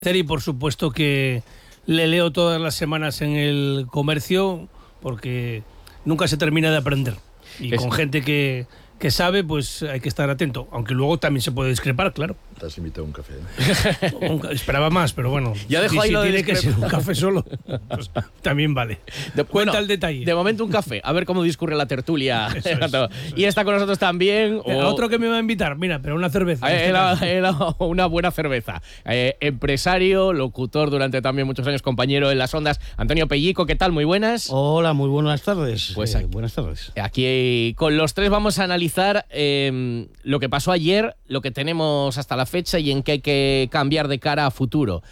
Y por supuesto que le leo todas las semanas en El Comercio porque nunca se termina de aprender. Y con gente que sabe, pues hay que estar atento. Aunque luego también se puede discrepar, claro. Te has invitado a un café. Esperaba más, pero bueno. Ya dejo ahí si lo tiene de que ser un café solo, pues también vale. Cuenta el detalle. De momento un café, a ver cómo discurre la tertulia. Y está con nosotros también. Otro que me va a invitar, mira, pero una cerveza. Una buena cerveza. Empresario, locutor durante también muchos años, compañero en las ondas. Antonio Pellico, ¿qué tal? Muy buenas. Hola, muy buenas tardes. Pues buenas tardes. Aquí con los tres vamos a analizar lo que pasó ayer, lo que tenemos hasta la fecha y en qué hay que cambiar de cara a futuro.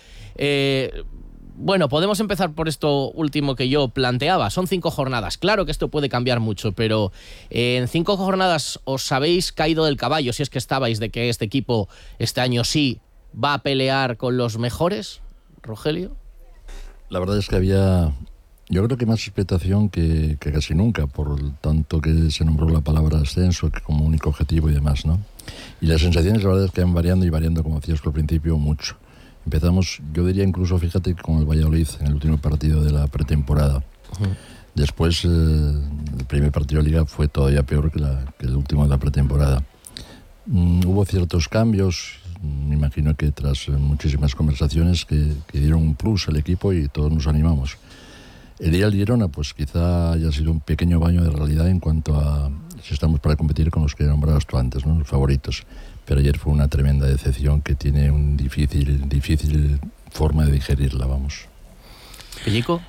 Bueno, podemos empezar por esto último que yo planteaba. Son 5 jornadas. Claro que esto puede cambiar mucho, pero en 5 jornadas os habéis caído del caballo, si es que estabais, de que este equipo este año sí va a pelear con los mejores, Rogelio. La verdad es que había, yo creo que más expectación que casi nunca, por tanto que se nombró la palabra ascenso como único objetivo y demás, ¿no? Y las sensaciones, la verdad es que van variando y variando, como decías al principio, mucho. Empezamos, yo diría incluso, fíjate, con el Valladolid en el último partido de la pretemporada. Uh-huh. Después, el primer partido de Liga fue todavía peor que el último de la pretemporada. Hubo ciertos cambios, me imagino que tras muchísimas conversaciones que dieron un plus al equipo y todos nos animamos. El día del Girona, pues quizá haya sido un pequeño baño de realidad en cuanto a si estamos para competir con los que nombrabas tú antes, ¿no? Los favoritos. Pero ayer fue una tremenda decepción que tiene un difícil forma de digerirla, vamos. ¿Pellico?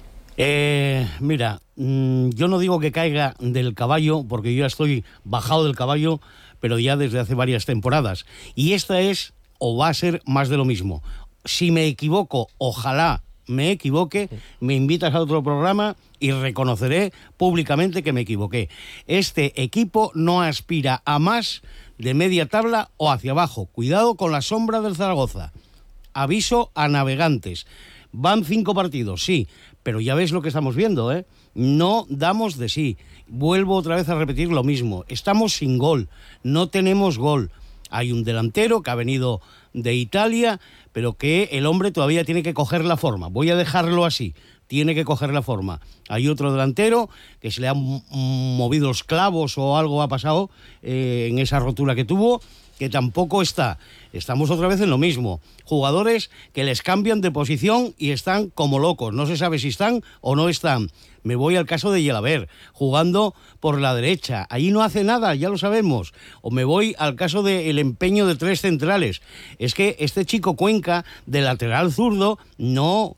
Mira, yo no digo que caiga del caballo, porque yo ya estoy bajado del caballo, pero ya desde hace varias temporadas. Y esta es, o va a ser, más de lo mismo. Si me equivoco, ojalá me equivoque, me invitas a otro programa y reconoceré públicamente que me equivoqué. Este equipo no aspira a más de media tabla o hacia abajo. Cuidado con la sombra del Zaragoza. Aviso a navegantes. Van 5 partidos, sí, pero ya ves lo que estamos viendo, ¿eh? No damos de sí. Vuelvo otra vez a repetir lo mismo. Estamos sin gol, no tenemos gol. Hay un delantero que ha venido de Italia, pero que el hombre todavía tiene que coger la forma. Voy a dejarlo así, tiene que coger la forma. Hay otro delantero que se le han movido los clavos o algo ha pasado en esa rotura que tuvo, que tampoco está. Estamos otra vez en lo mismo. Jugadores que les cambian de posición y están como locos. No se sabe si están o no están. Me voy al caso de Yelaber, jugando por la derecha. Ahí no hace nada, ya lo sabemos. O me voy al caso del empeño de 3 centrales. Es que este chico Cuenca, de lateral zurdo, no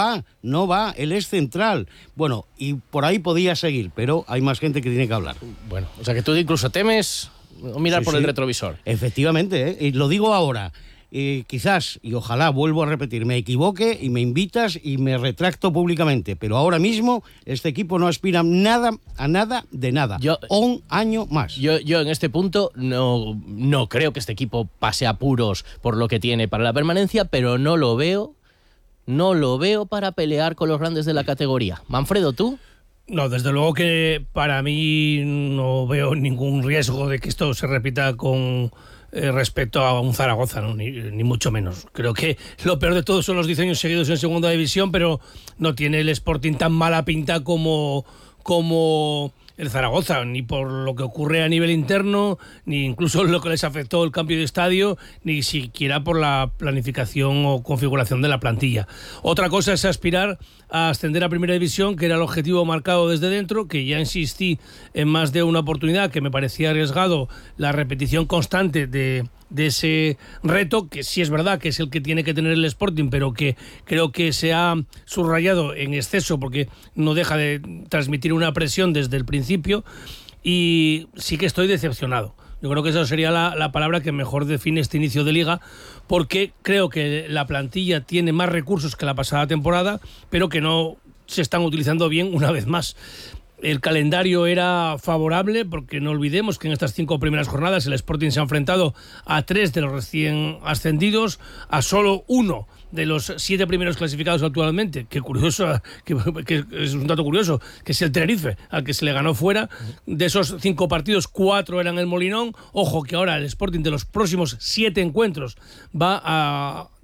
va. Él es central. Bueno, y por ahí podía seguir, pero hay más gente que tiene que hablar. Bueno, o sea que tú incluso temes mirar por el retrovisor. Efectivamente, y lo digo ahora. Quizás, y ojalá vuelvo a repetir, me equivoque y me invitas y me retracto públicamente, pero ahora mismo este equipo no aspira a nada de nada. Un año más. Yo en este punto no creo que este equipo pase apuros por lo que tiene para la permanencia, pero no lo veo para pelear con los grandes de la categoría. Manfredo, ¿tú? No, desde luego que para mí no veo ningún riesgo de que esto se repita con respecto a un Zaragoza, ¿no? Ni mucho menos. Creo que lo peor de todo son los diseños seguidos en segunda división, pero no tiene el Sporting tan mala pinta como el Zaragoza, ni por lo que ocurre a nivel interno, ni incluso lo que les afectó el cambio de estadio, ni siquiera por la planificación o configuración de la plantilla. Otra cosa es aspirar a ascender a Primera División, que era el objetivo marcado desde dentro, que ya insistí en más de una oportunidad, que me parecía arriesgado la repetición constante de ese reto, que sí es verdad que es el que tiene que tener el Sporting, pero que creo que se ha subrayado en exceso porque no deja de transmitir una presión desde el principio, y sí que estoy decepcionado. Yo creo que esa sería la palabra que mejor define este inicio de liga, porque creo que la plantilla tiene más recursos que la pasada temporada, pero que no se están utilizando bien una vez más. El calendario era favorable porque no olvidemos que en estas 5 primeras jornadas el Sporting se ha enfrentado a 3 de los recién ascendidos, a solo 1 de los 7 primeros clasificados actualmente. Qué curioso, que es un dato curioso, que es el Tenerife, al que se le ganó fuera. De esos 5 partidos, 4 eran el Molinón. Ojo que ahora el Sporting de los próximos 7 encuentros va a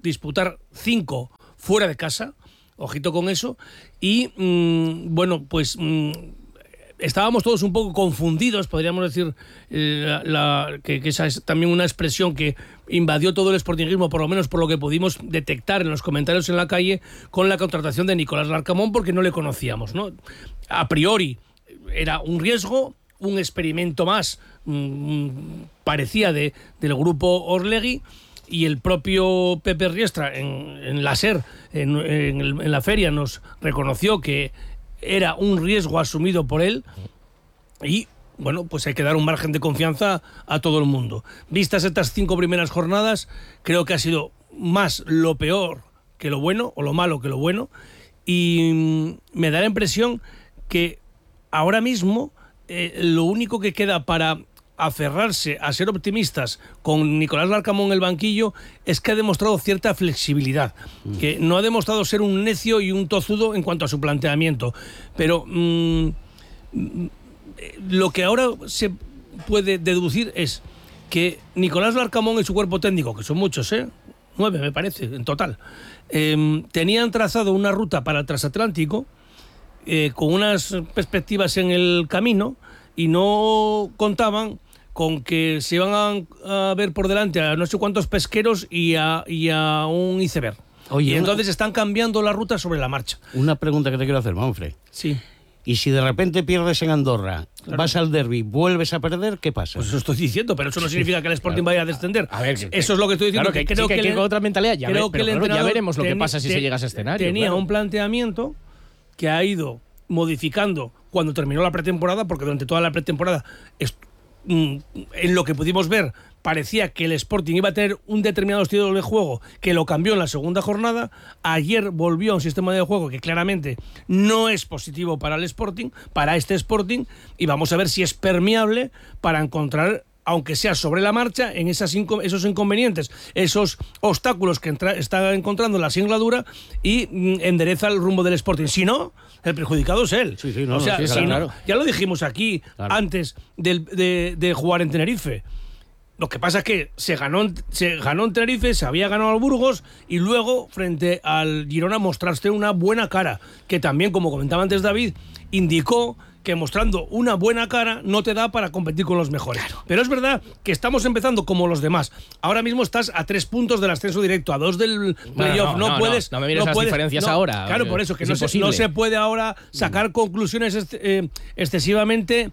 disputar 5 fuera de casa, ojito con eso, y bueno, pues estábamos todos un poco confundidos, podríamos decir que esa es también una expresión que invadió todo el sportinguismo, por lo menos por lo que pudimos detectar en los comentarios en la calle, con la contratación de Nicolás Larcamón, porque no le conocíamos, ¿no? A priori era un riesgo, un experimento más, parecía del grupo Orlegui, y el propio Pepe Riestra en la SER, en la feria, nos reconoció que era un riesgo asumido por él, y bueno, pues hay que dar un margen de confianza a todo el mundo. Vistas estas 5 primeras jornadas, creo que ha sido más lo peor que lo bueno, o lo malo que lo bueno, y me da la impresión que ahora mismo lo único que queda para aferrarse a ser optimistas con Nicolás Larcamón en el banquillo es que ha demostrado cierta flexibilidad, que no ha demostrado ser un necio y un tozudo en cuanto a su planteamiento, pero lo que ahora se puede deducir es que Nicolás Larcamón y su cuerpo técnico, que son muchos, 9 me parece en total, tenían trazado una ruta para el transatlántico con unas perspectivas en el camino, y no contaban con que se iban a ver por delante a no sé cuántos pesqueros y a un iceberg. Oye, y entonces están cambiando la ruta sobre la marcha. Una pregunta que te quiero hacer, Manfred. Sí. Y si de repente pierdes en Andorra, claro, vas al derbi, vuelves a perder, ¿qué pasa? Pues eso estoy diciendo, pero eso no significa que el Sporting vaya a descender. A ver, eso es lo que estoy diciendo. Claro, que creo que con otra mentalidad. Ya veremos lo que pasa si se llega a ese escenario. Tenía un planteamiento que ha ido modificando cuando terminó la pretemporada, porque durante toda la pretemporada, en lo que pudimos ver, parecía que el Sporting iba a tener un determinado estilo de juego, que lo cambió en la segunda jornada. Ayer volvió a un sistema de juego que claramente no es positivo para el Sporting, para este Sporting, y vamos a ver si es permeable para encontrar, aunque sea sobre la marcha, en esos inconvenientes, esos obstáculos que está encontrando la singladura, y endereza el rumbo del Sporting. Si no, el perjudicado es él. Sí, claro. Ya lo dijimos aquí, claro, antes de jugar en Tenerife. Lo que pasa es que se ganó en Tenerife, se había ganado al Burgos, y luego frente al Girona mostraste una buena cara, que también, como comentaba antes David, indicó que mostrando una buena cara no te da para competir con los mejores. Claro. Pero es verdad que estamos empezando como los demás. Ahora mismo estás a 3 puntos del ascenso directo, a 2 del playoff. No me mires las diferencias ahora. Claro, por eso, que no se puede ahora sacar conclusiones excesivamente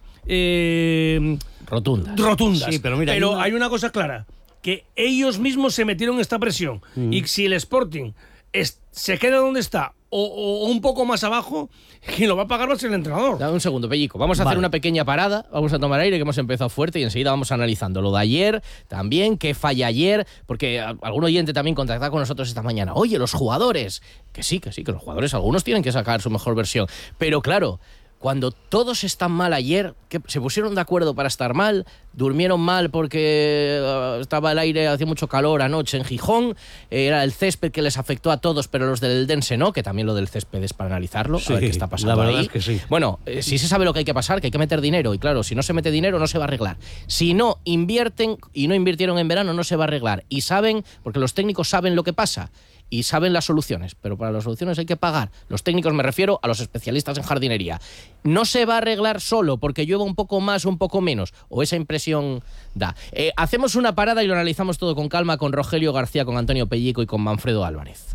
rotundas. Sí, pero hay una cosa clara, que ellos mismos se metieron en esta presión. Y si el Sporting se queda donde está o un poco más abajo, quien lo va a pagar va a ser el entrenador. Dame un segundo, Pellico. Vamos a hacer una pequeña parada, vamos a tomar aire, que hemos empezado fuerte, y enseguida vamos analizando lo de ayer también, qué falla ayer, porque algún oyente también contactaba con nosotros esta mañana. Oye, los jugadores, que sí, que los jugadores, algunos tienen que sacar su mejor versión, pero claro, cuando todos están mal ayer, que se pusieron de acuerdo para estar mal, durmieron mal porque estaba el aire, hacía mucho calor anoche en Gijón, era el césped que les afectó a todos, pero los del Eldense no, que también lo del césped es para analizarlo, sí, a ver qué está pasando la verdad ahí. Es que sí. Bueno, sí se sabe lo que hay que pasar, que hay que meter dinero, y claro, si no se mete dinero no se va a arreglar. Si no invierten, y no invirtieron en verano, no se va a arreglar. Y saben, porque los técnicos saben lo que pasa, y saben las soluciones, pero para las soluciones hay que pagar. Los técnicos, me refiero a los especialistas en jardinería. No se va a arreglar solo porque llueva un poco más o un poco menos, o esa impresión da. Hacemos una parada y lo analizamos todo con calma con Rogelio García, con Antonio Pellico y con Manfredo Álvarez.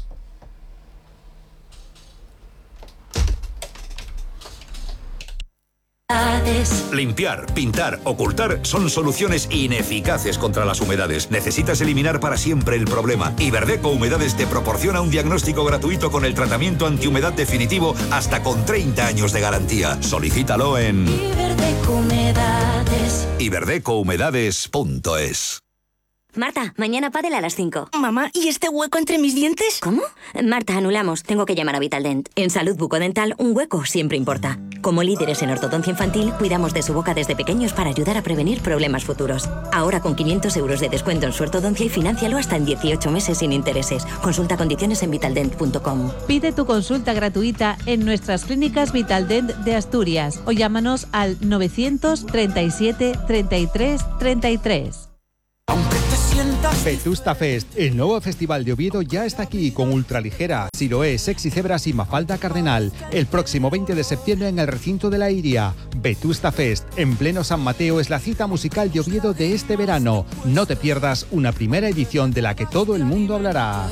Limpiar, pintar, ocultar son soluciones ineficaces contra las humedades. Necesitas eliminar para siempre el problema. Iberdeco Humedades te proporciona un diagnóstico gratuito con el tratamiento antihumedad definitivo hasta con 30 años de garantía. Solicítalo en Iberdeco Humedades. iberdecohumedades.es. Marta, mañana pádel a las 5. Mamá, ¿y este hueco entre mis dientes? ¿Cómo? Marta, anulamos. Tengo que llamar a Vitaldent. En salud bucodental, un hueco siempre importa. Como líderes en ortodoncia infantil, cuidamos de su boca desde pequeños para ayudar a prevenir problemas futuros. Ahora con 500 euros de descuento en su ortodoncia, y financialo hasta en 18 meses sin intereses. Consulta condiciones en vitaldent.com. Pide tu consulta gratuita en nuestras clínicas Vitaldent de Asturias o llámanos al 937 33 33. Vetusta Fest, el nuevo festival de Oviedo ya está aquí con Ultraligera, Siloé, Sexy Cebras y Mafalda Cardenal. El próximo 20 de septiembre en el recinto de la Iria. Vetusta Fest, en pleno San Mateo, es la cita musical de Oviedo de este verano. No te pierdas una primera edición de la que todo el mundo hablará.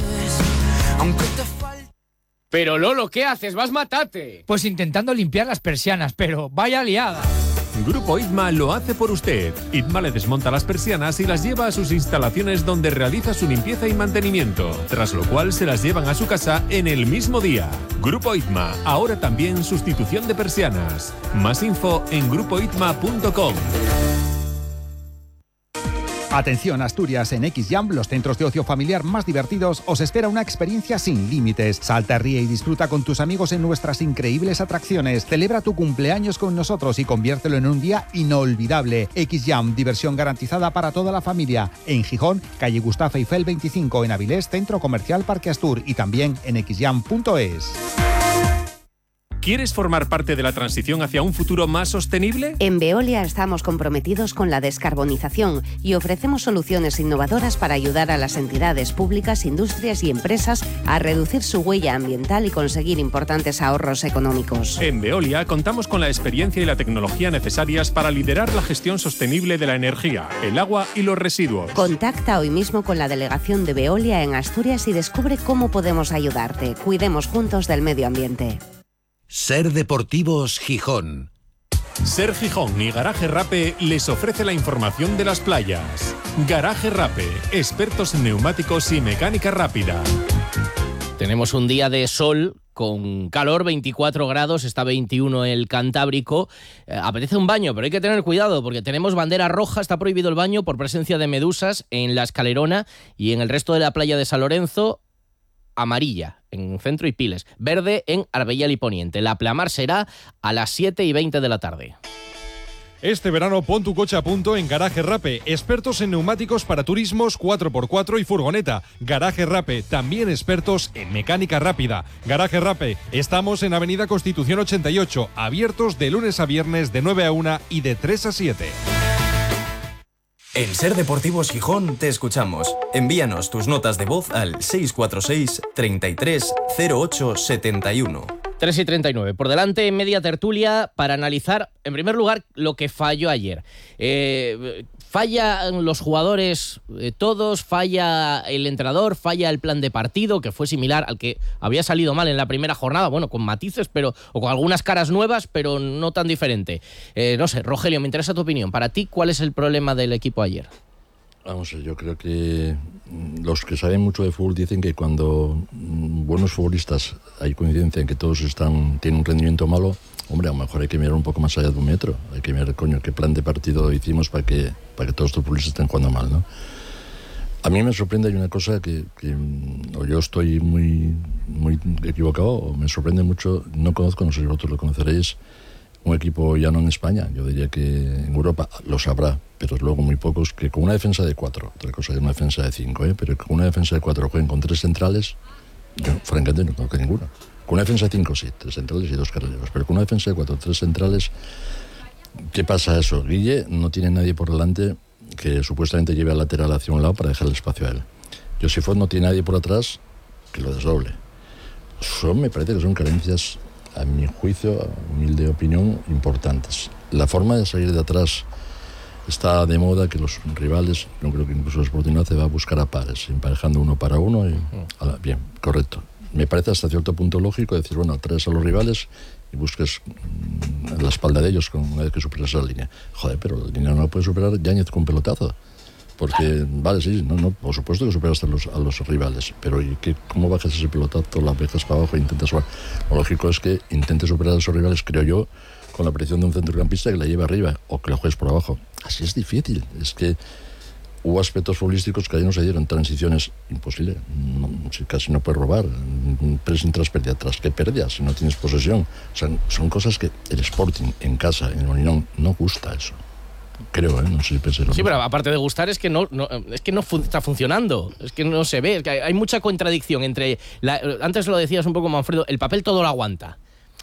Pero Lolo, ¿qué haces? ¡Vas matate! Pues intentando limpiar las persianas, pero vaya liada. Grupo ITMA lo hace por usted. ITMA le desmonta las persianas y las lleva a sus instalaciones donde realiza su limpieza y mantenimiento, tras lo cual se las llevan a su casa en el mismo día. Grupo ITMA, ahora también sustitución de persianas. Más info en grupoitma.com. Atención Asturias, en XJam, los centros de ocio familiar más divertidos, os espera una experiencia sin límites. Salta, ríe y disfruta con tus amigos en nuestras increíbles atracciones. Celebra tu cumpleaños con nosotros y conviértelo en un día inolvidable. XJam, diversión garantizada para toda la familia. En Gijón, calle Gustavo Eiffel 25, en Avilés, Centro Comercial Parque Astur, y también en xjam.es. ¿Quieres formar parte de la transición hacia un futuro más sostenible? En Veolia estamos comprometidos con la descarbonización y ofrecemos soluciones innovadoras para ayudar a las entidades públicas, industrias y empresas a reducir su huella ambiental y conseguir importantes ahorros económicos. En Veolia contamos con la experiencia y la tecnología necesarias para liderar la gestión sostenible de la energía, el agua y los residuos. Contacta hoy mismo con la delegación de Veolia en Asturias y descubre cómo podemos ayudarte. Cuidemos juntos del medio ambiente. Ser Deportivos Gijón. Ser Gijón y Garaje Rape les ofrece la información de las playas. Garaje Rape, expertos en neumáticos y mecánica rápida. Tenemos un día de sol con calor, 24 grados, está 21 el Cantábrico. Apetece un baño, pero hay que tener cuidado porque tenemos bandera roja, está prohibido el baño por presencia de medusas en la Escalerona y en el resto de la playa de San Lorenzo. Amarilla en Centro y Piles, verde en Arbellal y Poniente. La pleamar será a las 7:20 de la tarde. Este verano pon tu coche a punto en Garaje Rape, expertos en neumáticos para turismos 4x4 y furgoneta. Garaje Rape, también expertos en mecánica rápida. Garaje Rape, estamos en Avenida Constitución 88, abiertos de lunes a viernes de 9 a 1 y de 3 a 7. En Ser Deportivos Gijón te escuchamos. Envíanos tus notas de voz al 646 33 08 71. 3:39. Por delante, media tertulia para analizar, en primer lugar, lo que falló ayer. ¿Fallan los jugadores todos? ¿Falla el entrenador? ¿Falla el plan de partido, que fue similar al que había salido mal en la primera jornada? Bueno, con matices, o con algunas caras nuevas, pero no tan diferente. No sé, Rogelio, me interesa tu opinión. Para ti, ¿cuál es el problema del equipo ayer? Vamos, yo creo que los que saben mucho de fútbol dicen que cuando buenos futbolistas hay coincidencia en que todos tienen un rendimiento malo, hombre, a lo mejor hay que mirar un poco más allá de un metro. Hay que mirar, qué plan de partido hicimos para que todos estos futbolistas estén jugando mal, ¿no? A mí me sorprende, hay una cosa que o yo estoy muy, muy equivocado, o me sorprende mucho, no conozco, no sé si vosotros lo conoceréis, un equipo ya no en España, yo diría que en Europa lo sabrá, pero luego muy pocos, que con una defensa de 4, otra cosa es una defensa de 5, pero con una defensa de 4 jueguen con 3 centrales, yo francamente no conozco ninguno. Con una defensa de 5 sí, 3 centrales y 2 carrileros, pero con una defensa de 4, 3 centrales, ¿qué pasa eso? Guille no tiene nadie por delante que supuestamente lleve al lateral hacia un lado para dejar el espacio a él. Josifón no tiene nadie por atrás que lo desdoble. Me parece que son carencias, a mi juicio, a humilde opinión, importantes. La forma de salir de atrás está de moda, que los rivales, yo creo que incluso el Sporting se va a buscar a pares, emparejando uno para uno. Bien, correcto. Me parece hasta cierto punto lógico decir, bueno, traes a los rivales y busques la espalda de ellos una vez que superas esa línea. Joder, pero la línea no la puede superar Yáñez con pelotazo. Porque, vale, sí, no, por supuesto que superas a los rivales, pero ¿y cómo bajas ese pelotazo, la dejas para abajo e intentas jugar? Lo lógico es que intentes superar a esos rivales, creo yo, con la presión de un centrocampista que la lleve arriba o que la juegues por abajo. Así es difícil. Es que hubo aspectos futbolísticos que ahí no se dieron, transiciones imposible. Casi no puedes robar, pressing tras pérdida, tras que pérdidas, si no tienes posesión. O sea, son cosas que el Sporting en casa, en el Molinón, no gusta eso. Creo, no sé si pensé lo mismo. Sí, pero aparte de gustar es que no está funcionando, es que no se ve, es que hay mucha contradicción entre, antes lo decías un poco Manfredo, el papel todo lo aguanta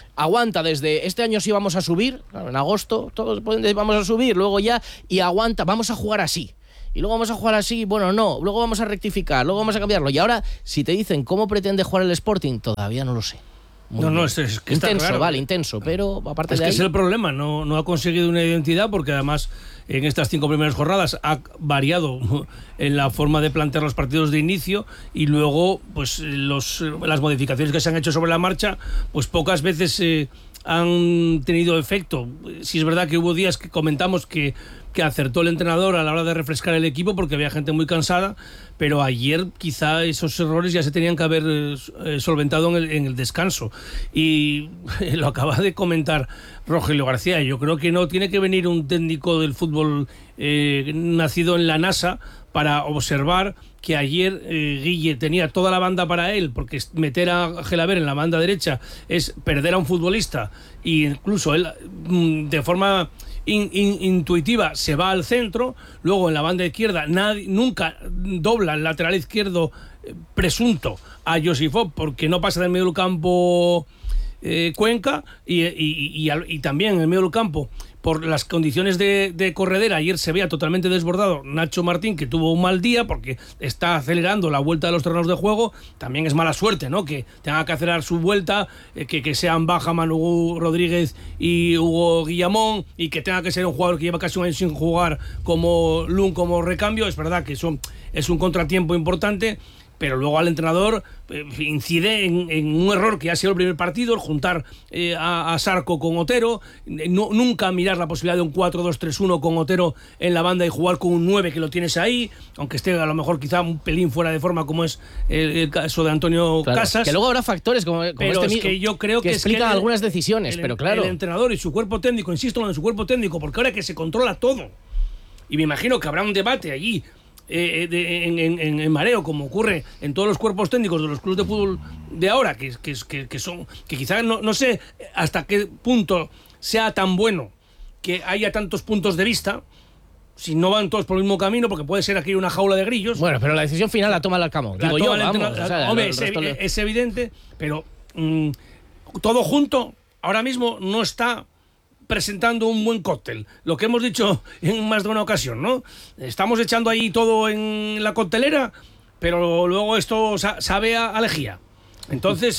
desde este año sí vamos a subir, claro, en agosto todos vamos a subir, luego ya, y aguanta, vamos a jugar así. y luego vamos a jugar así, bueno, no, luego vamos a rectificar, luego vamos a cambiarlo. Y ahora, si te dicen cómo pretende jugar el Sporting, todavía no lo sé. Es que está intenso, claro. Vale, intenso, pero aparte es de que ahí... es el problema, no ha conseguido una identidad, porque además en estas 5 primeras jornadas ha variado en la forma de plantear los partidos de inicio, y luego pues las modificaciones que se han hecho sobre la marcha, pues pocas veces han tenido efecto. Sí es verdad que hubo días que comentamos que acertó el entrenador a la hora de refrescar el equipo porque había gente muy cansada, pero ayer quizá esos errores ya se tenían que haber solventado en el descanso. Y lo acaba de comentar Rogelio García, yo creo que no tiene que venir un técnico del fútbol nacido en la NASA para observar que ayer Guille tenía toda la banda para él, porque meter a Gelaber en la banda derecha es perder a un futbolista, e incluso él de forma intuitiva se va al centro. Luego en la banda izquierda nunca dobla el lateral izquierdo presunto a Josifov, porque no pasa del medio del campo Cuenca, y también en el medio del campo, por las condiciones de corredera, ayer se veía totalmente desbordado Nacho Martín, que tuvo un mal día porque está acelerando la vuelta de los terrenos de juego. También es mala suerte, ¿no?, que tenga que acelerar su vuelta, que sean baja Manu Rodríguez y Hugo Guillamón, y que tenga que ser un jugador que lleva casi un año sin jugar como Lun, como recambio. Es verdad que es un contratiempo importante, pero luego al entrenador incide en un error que ha sido el primer partido, el juntar a Sarco con Otero, nunca mirar la posibilidad de un 4-2-3-1 con Otero en la banda y jugar con un 9 que lo tienes ahí, aunque esté a lo mejor quizá un pelín fuera de forma, como es el caso de Antonio Casas. Que luego habrá factores como pero este es que yo creo que explican algunas decisiones, pero claro. El entrenador y su cuerpo técnico, insisto en su cuerpo técnico, porque ahora que se controla todo, y me imagino que habrá un debate allí en mareo, como ocurre en todos los cuerpos técnicos de los clubes de fútbol de ahora, que quizás no sé hasta qué punto sea tan bueno que haya tantos puntos de vista, si no van todos por el mismo camino, porque puede ser aquí una jaula de grillos. Bueno, pero la decisión final la toma el Alcamón. Hombre, es evidente, pero todo junto ahora mismo no está presentando un buen cóctel. Lo que hemos dicho en más de una ocasión, ¿no? Estamos echando ahí todo en la coctelera, pero luego esto sabe a lejía. Entonces,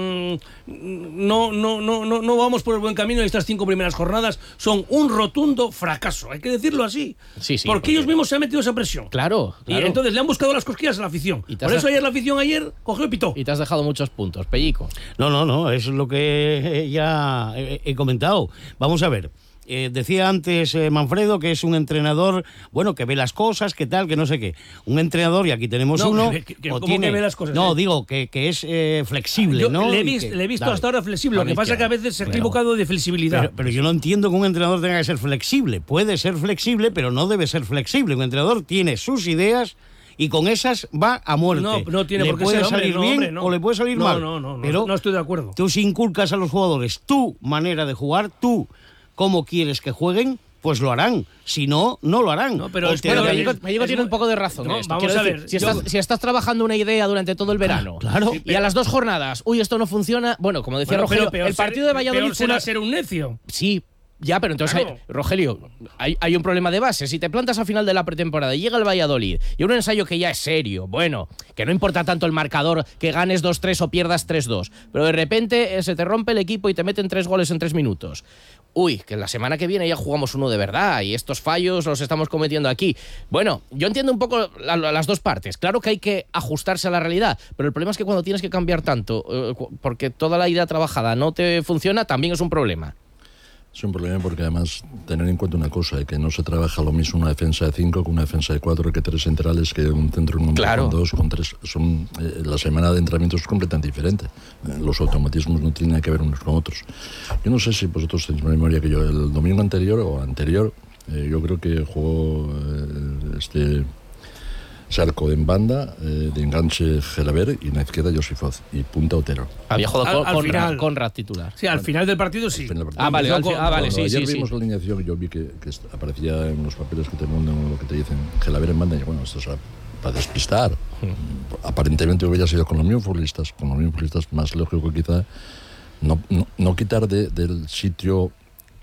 no vamos por el buen camino, y estas 5 primeras jornadas son un rotundo fracaso, hay que decirlo así. Sí, porque ellos mismos se han metido esa presión. Claro. Y entonces le han buscado las cosquillas a la afición. Por eso ayer la afición cogió y pitó. Y te has dejado muchos puntos, Pellico. No, es lo que ya he comentado. Vamos a ver. Decía antes Manfredo que es un entrenador, bueno, que ve las cosas, que tal, que no sé qué. Un entrenador, y aquí tenemos uno... ¿Cómo que ve las cosas? No, digo, que es flexible, ¿no? Le he visto hasta ahora flexible. Lo que pasa es que a veces se ha equivocado de flexibilidad. Pero yo no entiendo que un entrenador tenga que ser flexible. Puede ser flexible, pero no debe ser flexible. Un entrenador tiene sus ideas y con esas va a muerte. No tiene por qué ser. Le puede salir bien o le puede salir mal. Pero no estoy de acuerdo. Tú, si inculcas a los jugadores tu manera de jugar, tú cómo quieres que jueguen, pues lo harán. Si no, no lo harán. Pero Pellico tiene un poco de razón. No, vamos a ver. Si estás trabajando una idea durante todo el verano, claro, y a las 2 jornadas, esto no funciona. Bueno, como decía Rogelio, el partido de Valladolid peor será ser un necio. Sí. Ya, pero entonces, Rogelio, hay un problema de base. Si te plantas al final de la pretemporada y llega el Valladolid y un ensayo que ya es serio, bueno, que no importa tanto el marcador, que ganes 2-3 o pierdas 3-2, pero de repente se te rompe el equipo y te meten 3 goles en 3 minutos. Que la semana que viene ya jugamos uno de verdad y estos fallos los estamos cometiendo aquí. Bueno, yo entiendo un poco las dos partes. Claro que hay que ajustarse a la realidad, pero el problema es que cuando tienes que cambiar tanto, porque toda la idea trabajada no te funciona, también es un problema. Es un problema porque además tener en cuenta una cosa, que no se trabaja lo mismo una defensa de 5 que una defensa de 4, que 3 centrales, que un centro con 2, con 3. La semana de entrenamiento es completamente diferente. Los automatismos no tienen que ver unos con otros. Yo no sé si vosotros tenéis memoria que yo el domingo anterior, yo creo que jugó Sarco en banda, de enganche Gelaber, y en la izquierda Josifov y punta Otero. Había jugado con Conrad titular. Sí, al final del partido sí. Vale, sí. Ayer vimos la alineación, yo vi que aparecía en los papeles que te mandan, lo que te dicen, Gelaber en banda, y bueno, esto es para despistar. Aparentemente hubiera sido con los mismos futbolistas, más lógico quizá, no quitar del sitio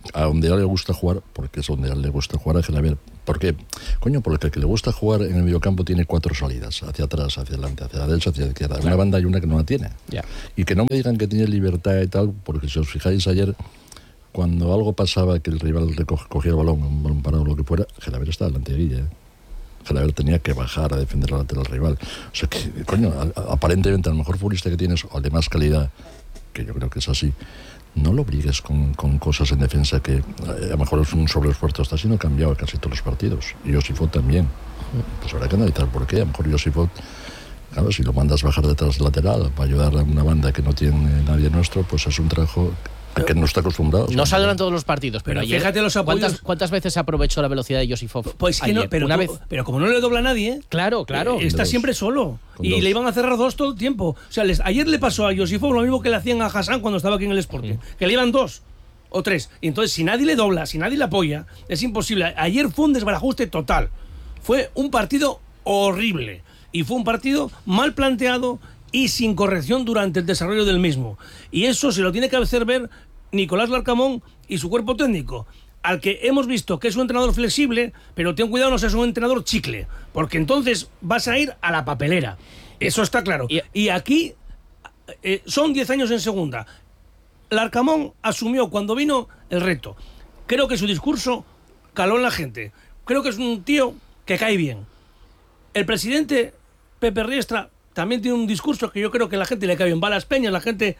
a donde a él le gusta jugar, porque es donde a él le gusta jugar a Gelaber. ¿Por qué? Coño, porque el que le gusta jugar en el mediocampo tiene 4 salidas, hacia atrás, hacia adelante, hacia la derecha, hacia la izquierda. Claro. Una banda y una que no la tiene. Yeah. Y que no me digan que tiene libertad y tal, porque si os fijáis ayer, cuando algo pasaba, que el rival cogía el balón, un balón parado o lo que fuera, Gelaber estaba delante de Guille. Gelaber tenía que bajar a defender la lateral rival. O sea que, coño, aparentemente el mejor futbolista que tienes, o el de más calidad, que yo creo que es así, no lo obligues con cosas en defensa que a lo mejor es un sobreesfuerzo. Está siendo cambiado casi todos los partidos. Y Josifot también. Pues habrá que analizar por qué. A lo mejor Josifot, claro, si lo mandas bajar detrás lateral para ayudar a una banda que no tiene nadie nuestro, pues es un trabajo que no está acostumbrado. No saldrán todos los partidos, pero ayer, fíjate los apoyos. ¿Cuántas veces se aprovechó la velocidad de Josifov? Pues que no, pero como no le dobla a nadie, claro, está siempre solo. Y le iban a cerrar 2 todo el tiempo. O sea, ayer le pasó a Josifov lo mismo que le hacían a Hassan cuando estaba aquí en el Sporting, que le iban 2 o 3. Y entonces, si nadie le dobla, si nadie le apoya, es imposible. Ayer fue un desbarajuste total. Fue un partido horrible. Y fue un partido mal planteado y sin corrección durante el desarrollo del mismo. Y eso se lo tiene que hacer ver Nicolás Larcamón y su cuerpo técnico, al que hemos visto que es un entrenador flexible, pero ten cuidado, no seas un entrenador chicle, porque entonces vas a ir a la papelera. Eso está claro. Y aquí son 10 años en segunda. Larcamón asumió cuando vino el reto. Creo que su discurso caló en la gente. Creo que es un tío que cae bien. El presidente Pepe Riestra también tiene un discurso que yo creo que a la gente le cae bien. Va a las peñas, la gente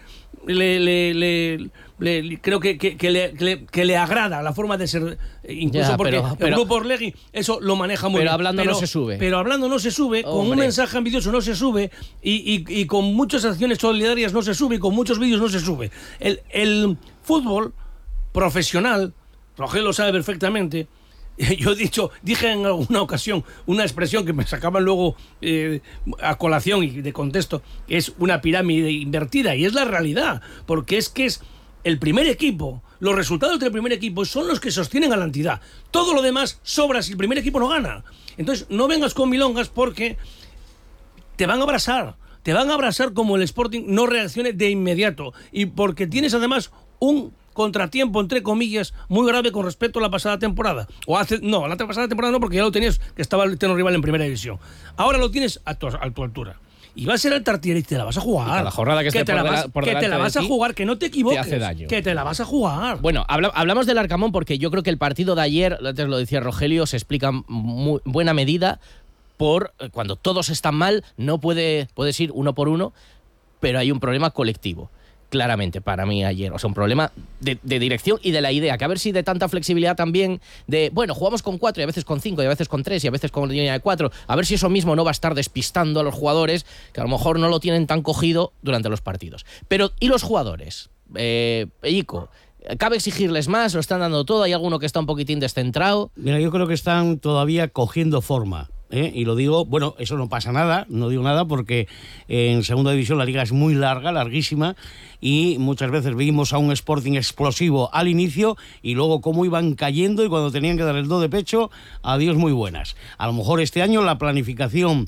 creo que le agrada la forma de ser, incluso porque el grupo Orlegui eso lo maneja muy bien. Pero hablando no se sube. Pero hablando no se sube, hombre, con un mensaje ambicioso no se sube, y con muchas acciones solidarias no se sube, y con muchos vídeos no se sube. El fútbol profesional, Rogelio lo sabe perfectamente. Yo dije en alguna ocasión una expresión que me sacaban luego a colación y de contexto, que es una pirámide invertida, y es la realidad, porque es que es el primer equipo, los resultados del primer equipo son los que sostienen a la entidad. Todo lo demás sobra si el primer equipo no gana. Entonces no vengas con milongas, porque te van a abrasar como el Sporting no reaccione de inmediato, y porque tienes además un contratiempo, entre comillas, muy grave con respecto a la pasada temporada. La pasada temporada no, porque ya lo tenías, que estaba el eterno rival en primera división. Ahora lo tienes a tu altura. Y va a ser el Tartiere y te la vas a jugar. La jornada que te la vas a jugar, que no te equivoques. Te hace daño. Que te la vas a jugar. Bueno, hablamos del Arcamón porque yo creo que el partido de ayer, antes lo decía Rogelio, se explica en muy buena medida por cuando todos están mal, no puedes ir uno por uno, pero hay un problema colectivo. Claramente, para mí ayer, o sea, un problema de dirección y de la idea, que a ver si de tanta flexibilidad también, jugamos con 4 y a veces con 5 y a veces con 3 y a veces con línea de 4, a ver si eso mismo no va a estar despistando a los jugadores, que a lo mejor no lo tienen tan cogido durante los partidos. Pero, ¿y los jugadores? Pellico, ¿cabe exigirles más? ¿Lo están dando todo? ¿Hay alguno que está un poquitín descentrado? Mira, yo creo que están todavía cogiendo forma. Y lo digo, bueno, eso no pasa nada, no digo nada porque en segunda división la liga es muy larga, larguísima, y muchas veces vimos a un Sporting explosivo al inicio y luego cómo iban cayendo, y cuando tenían que dar el do de pecho, adiós muy buenas. A lo mejor este año la planificación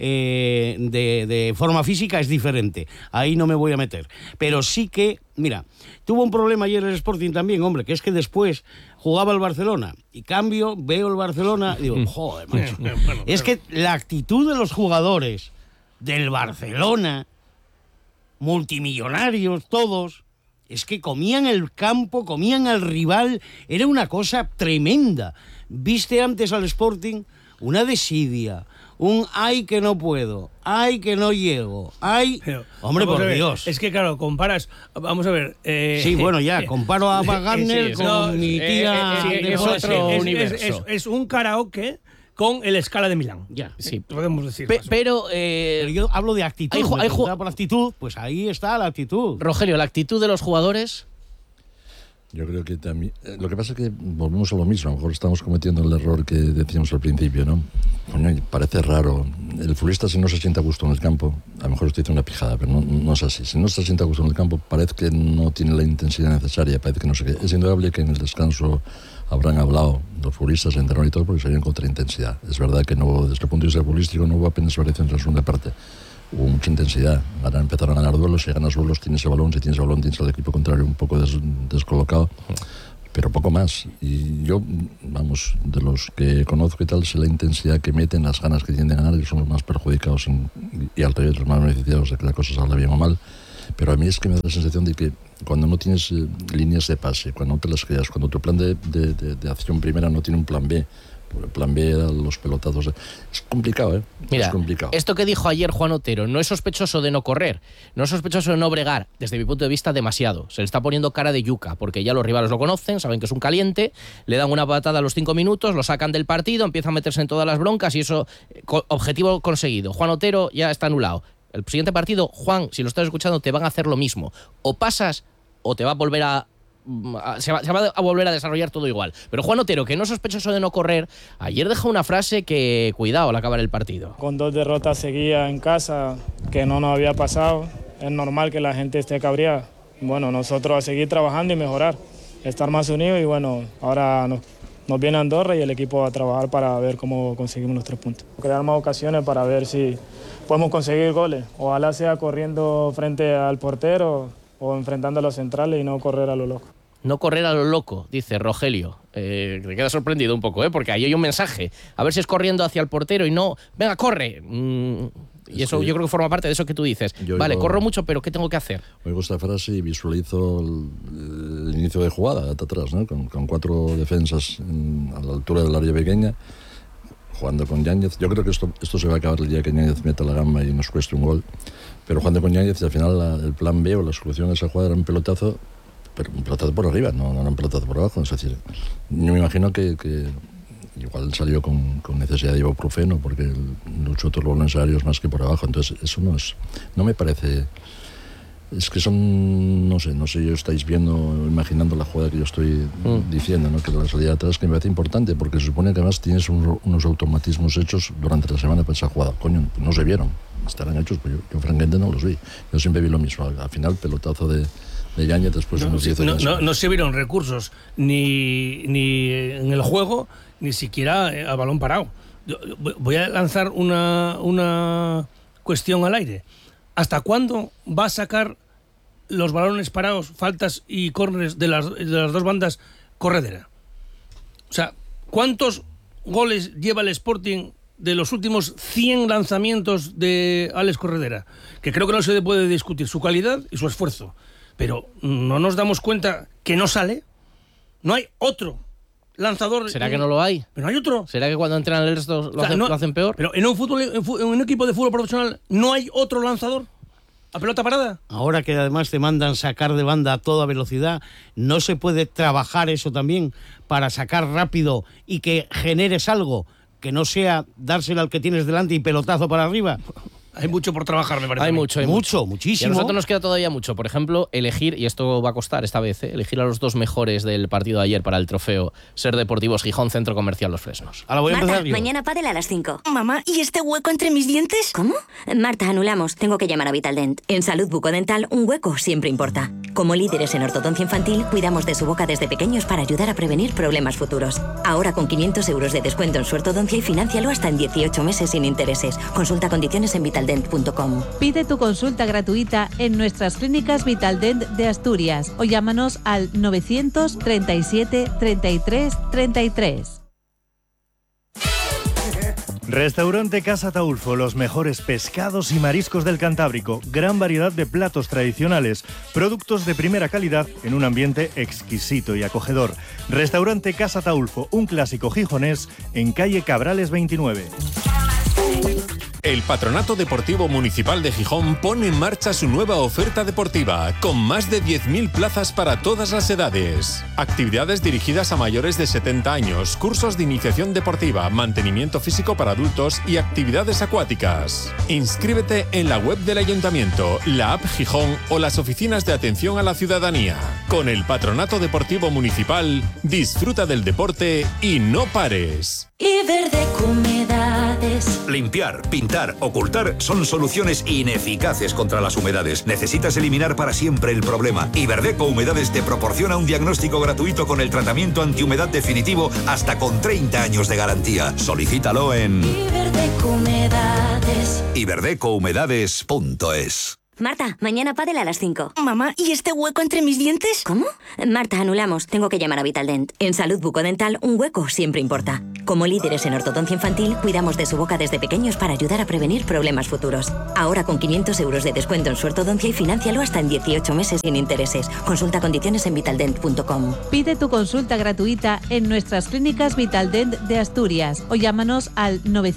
de forma física es diferente, ahí no me voy a meter, pero sí que, mira, tuvo un problema ayer el Sporting también, hombre, que es que después jugaba el Barcelona y veo el Barcelona y digo, joder, macho. Es que la actitud de los jugadores del Barcelona, multimillonarios todos, es que comían el campo, comían al rival, era una cosa tremenda. Viste antes al Sporting una desidia, un ay que no puedo, ay que no llego, ay... Pero, hombre, por Dios. Es que claro, comparas, vamos a ver... sí, bueno, ya, comparo a Wagner con mi tía... es otro universo. Es un karaoke con el Scala de Milán. Ya, sí. Podemos decir. Pero yo hablo de actitud. Por actitud, pues ahí está la actitud. Rogelio, ¿la actitud de los jugadores? Yo creo que también... Lo que pasa es que volvemos a lo mismo. A lo mejor estamos cometiendo el error que decíamos al principio, ¿no? Bueno, parece raro. El futbolista, si no se siente a gusto en el campo, a lo mejor usted dice una pijada, pero no es así. Si no se siente a gusto en el campo, parece que no tiene la intensidad necesaria, parece que no sé qué. Es indudable que en el descanso habrán hablado los futbolistas, el entrenador y todo, porque salieron contra intensidad. Es verdad que no, desde el punto de vista futbolístico no hubo apenas variación en la segunda parte. Hubo mucha intensidad. Ahora empezaron a ganar duelos. Si ganas duelos, tienes el balón. Si tienes el balón, tienes al equipo contrario un poco descolocado. pero poco más. Y yo, vamos, de los que conozco y tal, sé la intensidad que meten, las ganas que tienen de ganar, y son los más perjudicados y al revés, los más beneficiados de que la cosa salga bien o mal. Pero a mí es que me da la sensación de que cuando no tienes líneas de pase, cuando no te las creas, cuando tu plan de acción primera no tiene un plan B, el plan B era los pelotazos. Es complicado, ¿eh? Mira, es complicado. Esto que dijo ayer Juan Otero, no es sospechoso de no correr, no es sospechoso de no bregar, desde mi punto de vista demasiado. Se le está poniendo cara de yuca, porque ya los rivales lo conocen, saben que es un caliente, le dan una patada a los 5 minutos, lo sacan del partido, empieza a meterse en todas las broncas y eso, objetivo conseguido. Juan Otero ya está anulado. El siguiente partido, Juan, si lo estás escuchando, te van a hacer lo mismo. O pasas o te va a volver se va a volver a desarrollar todo igual. Pero Juan Otero, que no es sospechoso de no correr, ayer dejó una frase que, cuidado, al acabar el partido. Con 2 derrotas seguidas en casa, que no nos había pasado, es normal que la gente esté cabreada. Bueno, nosotros a seguir trabajando y mejorar, estar más unidos y bueno, ahora nos viene Andorra y el equipo a trabajar para ver cómo conseguimos los 3 puntos. Crear más ocasiones para ver si podemos conseguir goles. Ojalá sea corriendo frente al portero o enfrentando a los centrales y no correr a lo loco. No correr a lo loco, dice Rogelio. Te queda sorprendido un poco, porque ahí hay un mensaje. A ver si es corriendo hacia el portero y no, venga, corre. Y eso yo creo que forma parte de eso que tú dices. Vale, corro mucho, pero ¿qué tengo que hacer? Oigo esta frase y visualizo el inicio de jugada, atrás, ¿no? Con 4 defensas a la altura del área pequeña, jugando con Yáñez. Yo creo que esto se va a acabar el día que Yáñez meta la gamba y nos cueste un gol. Pero jugando con Yáñez, al final el plan B o la solución a esa jugada era un pelotazo, pero un pelotazo por arriba, no un pelotazo por abajo. Es decir, yo me imagino que igual salió con necesidad de ibuprofeno, porque luchó todos los necesarios más que por abajo. Entonces, eso no me parece. Es que son, no sé, yo estáis viendo, imaginando la jugada que yo estoy diciendo, ¿no? Que la salida atrás, que me parece importante, porque se supone que además tienes unos automatismos hechos durante la semana para esa jugada. Coño, no se vieron, estarán hechos, pues yo francamente no los vi. Yo siempre vi lo mismo, al final pelotazo de Yáñez después de unos 10 años. No se vieron recursos ni en el juego, ni siquiera a balón parado. Voy a lanzar una cuestión al aire. ¿Hasta cuándo va a sacar los balones parados, faltas y córneres de las 2 bandas Corredera? O sea, ¿cuántos goles lleva el Sporting de los últimos 100 lanzamientos de Alex Corredera? Que creo que no se puede discutir su calidad y su esfuerzo. Pero ¿no nos damos cuenta que no sale? No hay otro lanzador. ¿Será que no lo hay? Pero hay otro. ¿Será que cuando entran el resto lo hacen peor? Pero en un equipo de fútbol profesional no hay otro lanzador a pelota parada. Ahora que además te mandan sacar de banda a toda velocidad, ¿no se puede trabajar eso también para sacar rápido y que generes algo que no sea dárselo al que tienes delante y pelotazo para arriba? Hay mucho por trabajar, me parece. Hay muchísimo. Y a nosotros nos queda todavía mucho. Por ejemplo, elegir, y esto va a costar esta vez, elegir a los 2 mejores del partido de ayer para el trofeo Ser Deportivos Gijón Centro Comercial Los Fresnos. Ahora voy a empezar yo. Mañana pádel a las 5. Mamá, ¿y este hueco entre mis dientes? ¿Cómo? Marta, anulamos. Tengo que llamar a Vitaldent. En Salud Bucodental, un hueco siempre importa. Como líderes en ortodoncia infantil, cuidamos de su boca desde pequeños para ayudar a prevenir problemas futuros. Ahora con 500 euros de descuento en su ortodoncia y financialo hasta en 18 meses sin intereses. Consulta condiciones en vitaldent.com. Pide tu consulta gratuita en nuestras clínicas Vitaldent de Asturias o llámanos al 937 33 33. Restaurante Casa Taulfo, los mejores pescados y mariscos del Cantábrico, gran variedad de platos tradicionales, productos de primera calidad en un ambiente exquisito y acogedor. Restaurante Casa Taulfo, un clásico gijonés en calle Cabrales 29. El Patronato Deportivo Municipal de Gijón pone en marcha su nueva oferta deportiva, con más de 10.000 plazas para todas las edades. Actividades dirigidas a mayores de 70 años, cursos de iniciación deportiva, mantenimiento físico para adultos y actividades acuáticas. Inscríbete en la web del Ayuntamiento, la app Gijón o las oficinas de atención a la ciudadanía. Con el Patronato Deportivo Municipal, disfruta del deporte y no pares. Iberdeco Humedades. Limpiar, pintar, ocultar son soluciones ineficaces contra las humedades. Necesitas eliminar para siempre el problema. Iberdeco Humedades te proporciona un diagnóstico gratuito con el tratamiento antihumedad definitivo hasta con 30 años de garantía. Solicítalo en Iberdeco Humedades. iberdecouhumedades.es. Marta, mañana pádel a las 5. Mamá, ¿y este hueco entre mis dientes? ¿Cómo? Marta, anulamos. Tengo que llamar a Vitaldent. En Salud Bucodental, un hueco siempre importa. Como líderes en ortodoncia infantil, cuidamos de su boca desde pequeños para ayudar a prevenir problemas futuros. Ahora con 500 euros de descuento en su ortodoncia y financialo hasta en 18 meses sin intereses. Consulta condiciones en vitaldent.com. Pide tu consulta gratuita en nuestras clínicas Vitaldent de Asturias o llámanos al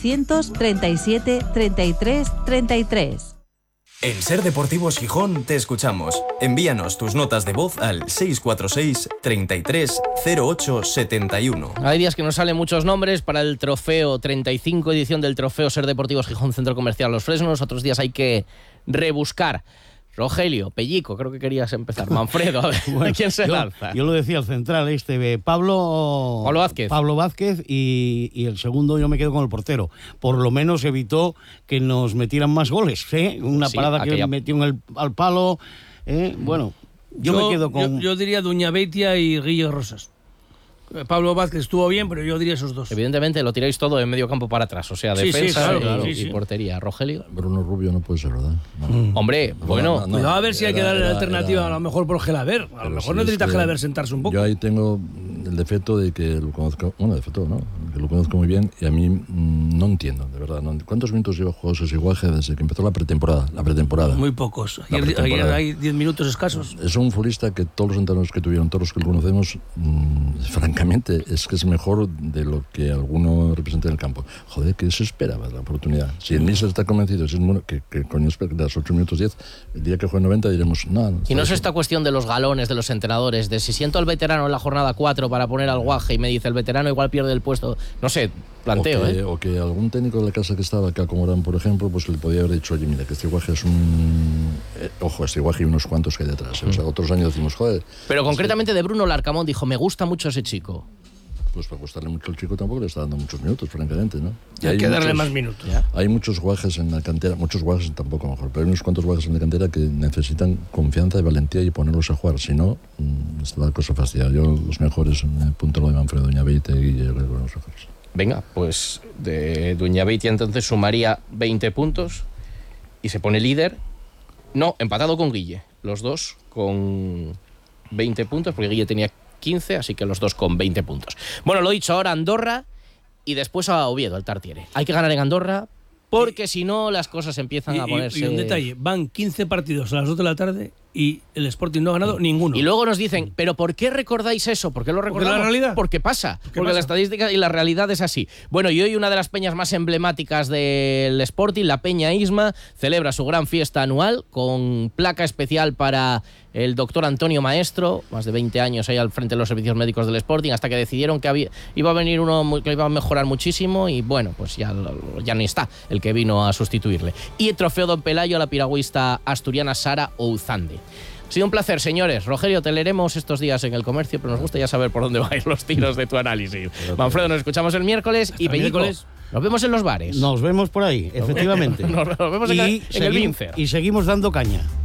937 33 33. En Ser Deportivos Gijón te escuchamos. Envíanos tus notas de voz al 646 33 08 71. Hay días que nos salen muchos nombres para el trofeo 35 edición del trofeo Ser Deportivos Gijón Centro Comercial Los Fresnos. Otros días hay que rebuscar. Rogelio, Pellico, creo que querías empezar. Manfredo, a ver, bueno, ¿quién se lanza? Yo lo decía el central Pablo Vázquez. Pablo Vázquez y el segundo yo me quedo con el portero. Por lo menos evitó que nos metieran más goles, ¿eh? Una parada que metió al palo. Bueno, yo me quedo con... Yo diría Duñabeitia y Guille Rosas. Pablo Vázquez estuvo bien, pero yo diría esos dos. Evidentemente lo tiráis todo en medio campo para atrás, o sea, defensa y portería. Rogelio. Bruno Rubio no puede ser, ¿verdad? No. Hombre, bueno. Cuidado a ver si hay que darle la alternativa a lo mejor por Gelaber. A lo mejor necesita Gelaber sentarse un poco. Yo ahí tengo el defecto de que lo conozco, defecto no, que lo conozco muy bien y a mí no entiendo, de verdad. ¿Cuántos minutos lleva jugado Iguaje desde que empezó la pretemporada? Muy pocos. Ayer hay 10 minutos escasos. Es un futbolista que todos los entrenadores que tuvieron, todos los que lo conocemos, francamente, es que es mejor de lo que alguno representa en el campo. Joder, ¿qué se esperaba de la oportunidad? Si el míster está convencido, si es bueno, que coño espera que de las 8 minutos 10, el día que juegue 90 diremos, no. Y no es esta cuestión de los galones de los entrenadores, de si siento al veterano en la jornada 4 para poner al Guaje y me dice el veterano igual pierde el puesto, no sé, planteo, o que algún técnico de la casa que estaba acá, como Morán, por ejemplo, pues le podía haber dicho, oye, mira, que este Guaje es un... ojo, este Guaje y unos cuantos que hay detrás. O sea, otros años decimos, joder... Pero concretamente de Bruno Larcamón dijo, me gusta mucho ese chico. Pues para gustarle mucho al chico tampoco le está dando muchos minutos, francamente, ¿no? Y hay que darle más minutos. Hay muchos guajes en la cantera, muchos guajes tampoco mejor, pero hay unos cuantos guajes en la cantera que necesitan confianza y valentía y ponerlos a jugar, si no, está la cosa fastidiada. Yo los mejores, me apunto lo de Manfredo, Duñabeitia y Guille, los mejores. Venga, pues de Duñabeitia entonces sumaría 20 puntos y se pone líder. No, empatado con Guille, los dos con 20 puntos, porque Guille tenía 15, así que los dos con 20 puntos. Bueno, lo dicho, ahora Andorra y después a Oviedo, el Tartiere. Hay que ganar en Andorra porque si no las cosas empiezan a ponerse... Y un detalle, van 15 partidos a las 2 de la tarde y el Sporting no ha ganado ninguno. Y luego nos dicen, ¿pero por qué recordáis eso? ¿Por qué lo recordamos? Porque la realidad. Porque pasa. Porque la estadística y la realidad es así. Bueno, y hoy una de las peñas más emblemáticas del Sporting, la Peña Isma, celebra su gran fiesta anual con placa especial para el doctor Antonio Maestro, más de 20 años ahí al frente de los servicios médicos del Sporting, hasta que decidieron que iba a venir uno que iba a mejorar muchísimo y bueno, pues ya ni está el que vino a sustituirle. Y el trofeo Don Pelayo a la piragüista asturiana Sara Ouzande. Ha sido un placer, señores. Rogelio, te leeremos estos días en El Comercio, pero nos gusta ya saber por dónde van a ir los tiros de tu análisis. Manfredo, nos escuchamos el miércoles y Pellico, nos vemos en los bares. Nos vemos por ahí, efectivamente. Nos vemos en el Vincer. Y seguimos dando caña.